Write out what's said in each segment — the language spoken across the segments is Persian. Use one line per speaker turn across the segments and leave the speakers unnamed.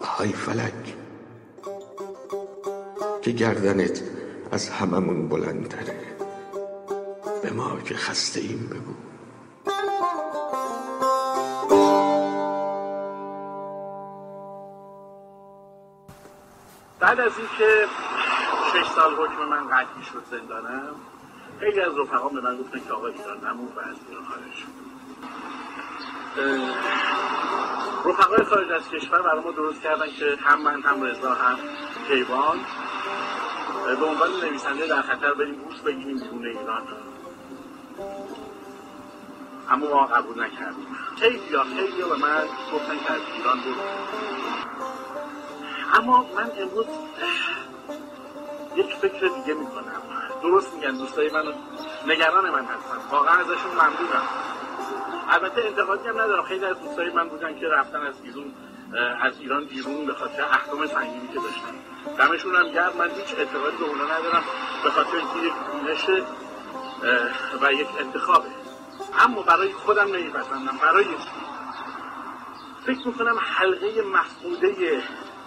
های فلک که گردنت از هممون بلندتره، به ما که خسته ایم بگو.
بعد از اینکه 6 سال حکم من قطعی شد زندانم، خیلی از رفقام به من گفتن که آقا ایران نمون و از ایران خارج شد. رفقای خارج از کشور برای ما درست کردن که هم من هم رضا هم کیوان به عنوان نویسنده در خطر بریم بورس بگیریم بیرون ایران، اما ما قبول نکردیم. خیلی به من گفتن که از ایران برو. اما من امروز یک فکر دیگه میکنم. درست میگن دوستای من نگران من هستن، واقعا ازشون ممنونم. البته انتقادی هم ندارم، خیلی از دوستای من بودن که رفتن از ایران بیرون به خاطر احکام سنگینی که داشتن، دمشون هم گرم. من هیچ اعتقادی به اونا ندارم، به خاطر اینکه یک بینش و یک انتخابه. اما برای خودم نمیپسندم. برای فکر میکنم حلقه مفقوده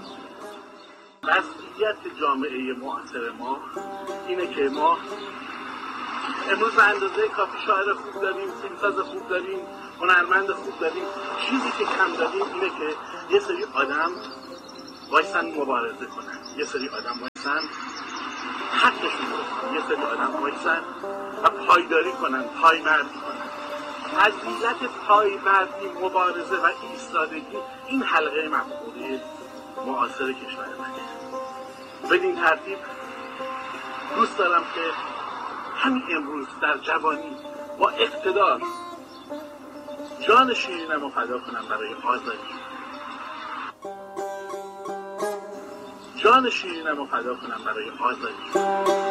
وضعیت جامعه معاصر ما اینه که ما امروز به اندازه کافی شاعر خوب داریم، فیلمساز خوب داریم، هنرمند خوب داریم. چیزی که کم داریم اینه که یه سری آدم وایسن مبارزه کنن، یه سری آدم وایسن حقشون رو، یه سری آدم وایسن و پایداری کنن، پایمردی کنن. فضیلت پایمردی، مبارزه و ایستادگی این حلقه مفقوده معاصر کشور منه. بدین ترتیب دوست دارم که همین امروز در جوانی با اقتدار جان شیرینم رو فدا کنم برای آزادی، جان شیرینم رو فدا کنم برای آزادی.